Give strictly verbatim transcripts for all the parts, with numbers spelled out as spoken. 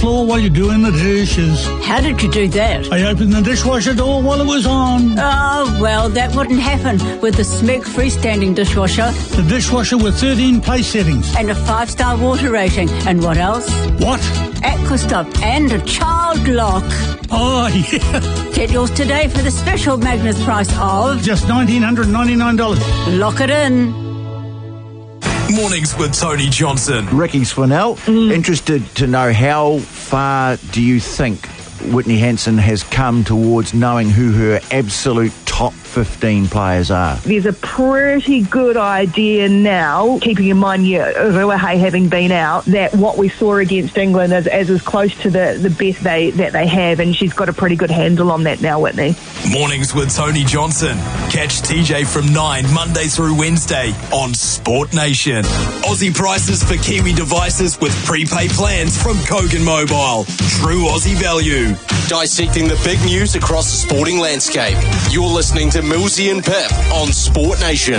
floor while you're doing the dishes. How did you do that? I opened the dishwasher door while it was on. Oh, well, that wouldn't happen with the Smeg freestanding dishwasher. The dishwasher with thirteen place settings. And a five-star water rating. And what else? What? Aquastop and a child lock. Oh, yeah. Get yours today for the special Magnus price of... just one thousand nine hundred ninety-nine dollars. Lock it in. Mornings with Tony Johnson. Ricky Swinell, mm. interested to know how far do you think Whitney Hansen has come towards knowing who her absolute top fifteen players are? There's a pretty good idea now, keeping in mind yeah, Ruahei having been out, that what we saw against England is, is as close to the, the best they that they have, and she's got a pretty good handle on that now, Whitney. Mornings with Tony Johnson. Catch T J from nine, Monday through Wednesday on Sport Nation. Aussie prices for Kiwi devices with prepaid plans from Kogan Mobile. True Aussie value. Dissecting the big news across the sporting landscape. You're listening to Millsy and Pip on Sport Nation.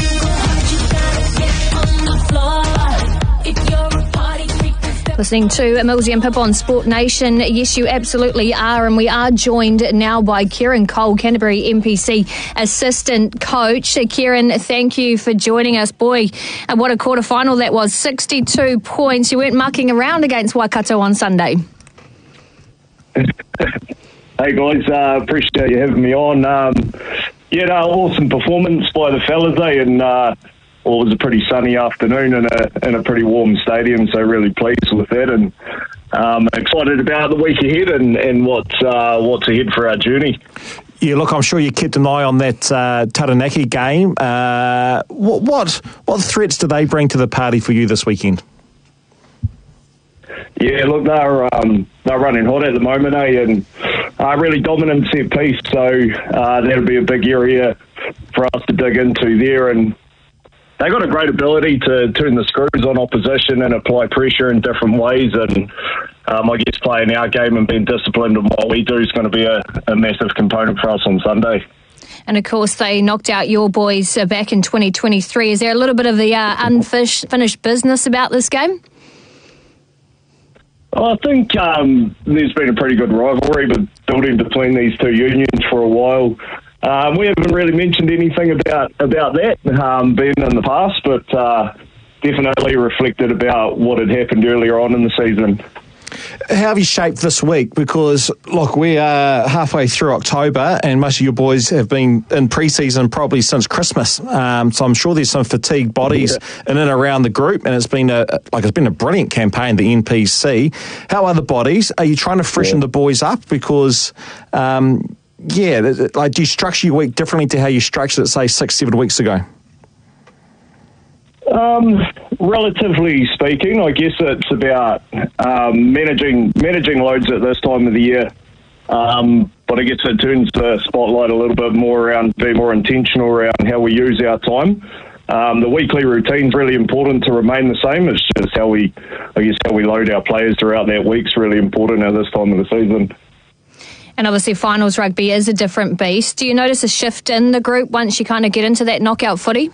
Listening to Millsy and Pip on Sport Nation. Yes, you absolutely are. And we are joined now by Kieran Cole, Canterbury N P C assistant coach. Kieran, thank you for joining us. Boy, and what a quarter final that was. sixty-two points. You weren't mucking around against Waikato on Sunday. Hey guys, uh, appreciate you having me on. Um, yeah, no, awesome performance by the fellas, eh? And uh, well, it was a pretty sunny afternoon in a in a pretty warm stadium, so really pleased with that, and um, excited about the week ahead and and what's uh, what's ahead for our journey. Yeah, look, I'm sure you kept an eye on that uh, Taranaki game. Uh, what, what what threats do they bring to the party for you this weekend? Yeah, look, they're um, they're running hot at the moment, eh? And uh, really dominant set piece, so uh, that'll be a big area for us to dig into there. And they got a great ability to turn the screws on opposition and apply pressure in different ways. And um, I guess playing our game and being disciplined in what we do is going to be a, a massive component for us on Sunday. And of course, they knocked out your boys uh, back in twenty twenty-three. Is there a little bit of the uh, unfinished business about this game? I think um, there's been a pretty good rivalry building between these two unions for a while. Um, we haven't really mentioned anything about about that um, being in the past, but uh, definitely reflected about what had happened earlier on in the season. How have you shaped this week? Because, look, we are halfway through October and most of your boys have been in pre-season probably since Christmas. Um, so I'm sure there's some fatigued bodies yeah. in and around the group, and it's been a like it's been a brilliant campaign, the N P C. How are the bodies? Are you trying to freshen yeah. the boys up? Because, um, yeah, like do you structure your week differently to how you structured it, say, six, seven weeks ago? Um, relatively speaking, I guess it's about um, managing managing loads at this time of the year. Um, but I guess it turns the spotlight a little bit more around being more intentional around how we use our time. Um, the weekly routine's really important to remain the same. It's just how we, I guess, how we load our players throughout that week's really important at this time of the season. And obviously finals rugby is a different beast. Do you notice a shift in the group once you kind of get into that knockout footy?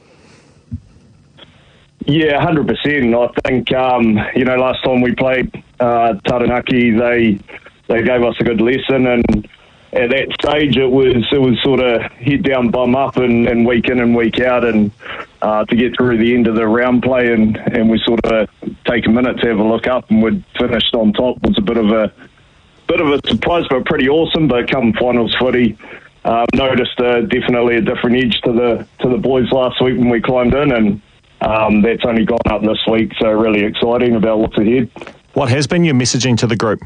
Yeah, one hundred percent. I think, um, you know, last time we played uh, Taranaki, they they gave us a good lesson, and at that stage it was it was sort of head down, bum up, and, and week in and week out, and uh, to get through the end of the round play, and, and we sort of take a minute to have a look up, and we'd finished on top was a bit of a bit of a surprise, but pretty awesome. But come finals footy, uh, noticed uh, definitely a different edge to the to the boys last week when we climbed in, and Um, that's only gone up this week, so really exciting about what's ahead. What has been your messaging to the group?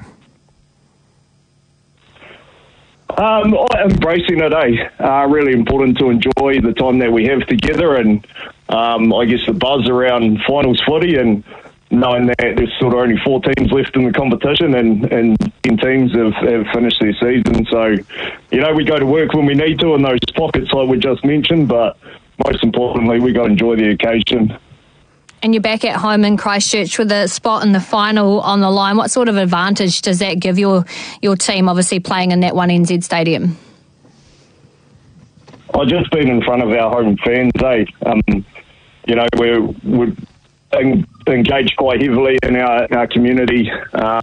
Um, embracing it, eh? Uh, really important to enjoy the time that we have together, and um, I guess the buzz around finals footy, and knowing that there's sort of only four teams left in the competition, and, and ten teams have, have finished their season. So, you know, we go to work when we need to in those pockets like we just mentioned, but most importantly, we got to enjoy the occasion. And you're back at home in Christchurch with a spot in the final on the line. What sort of advantage does that give your your team, obviously playing in that one N Z stadium? I've just been in front of our home fans, eh? Um, you know, we're, we're engaged quite heavily in our, our community. Um,